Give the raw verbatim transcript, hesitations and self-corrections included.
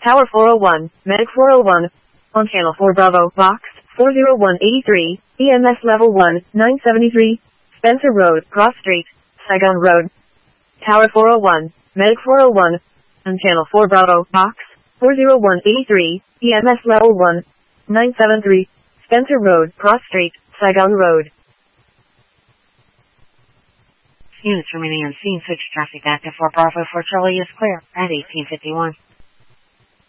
Tower four oh one, Medic four oh one. On Channel four Bravo, Box four oh one eighty-three, E M S Level one, nine seventy-three. Spencer Road, Cross Street, Saigon Road. Tower four oh one, Medic four oh one. On Channel four Bravo, Box four oh one eighty-three, E M S Level one, nine seventy-three. Spencer Road, Cross Street, Saigon Road. Units remaining on scene. Switch traffic active for Bravo for Charlie is clear at eighteen fifty-one.